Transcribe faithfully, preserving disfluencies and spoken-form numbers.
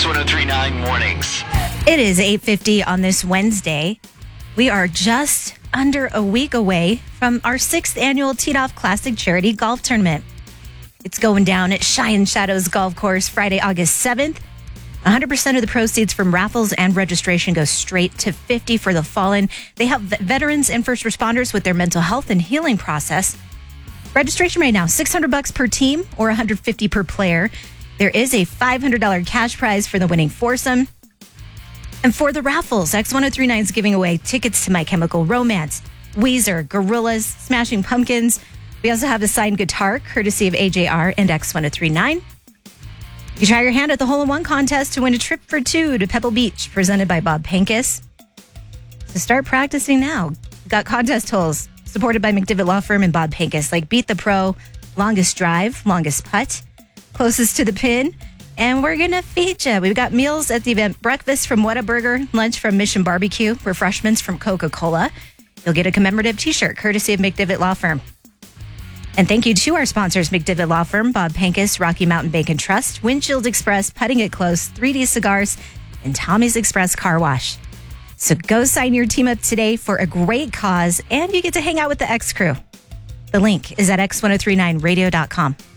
X one oh three nine Mornings. It is eight fifty on this Wednesday. We are just under a week away from our sixth annual Teed Off Classic Charity Golf Tournament. It's going down at Cheyenne Shadows Golf Course Friday, August seventh. one hundred percent of the proceeds from raffles and registration go straight to fifty for the Fallen. They help veterans and first responders with their mental health and healing process. Registration right now, six hundred bucks per team or one hundred fifty per player. There is a five hundred dollars cash prize for the winning foursome. And for the raffles, X one oh three nine is giving away tickets to My Chemical Romance, Weezer, Gorillaz, Smashing Pumpkins. We also have a signed guitar, courtesy of A J R and X one oh three nine. You try your hand at the hole-in-one contest to win a trip for two to Pebble Beach, presented by Bob Pincus. So start practicing now. Got contest holes supported by McDivitt Law Firm and Bob Pincus, like Beat the Pro, Longest Drive, Longest Putt, Closest to the Pin, and we're going to feed you. We've got meals at the event, breakfast from Whataburger, lunch from Mission Barbecue, refreshments from Coca-Cola. You'll get a commemorative t-shirt, courtesy of McDivitt Law Firm. And thank you to our sponsors, McDivitt Law Firm, Bob Pincus, Rocky Mountain Bacon Trust, Windshield Express, Putting It Close, three D Cigars, and Tommy's Express Car Wash. So go sign your team up today for a great cause, and you get to hang out with the X Crew. The link is at x ten thirty-nine radio dot com.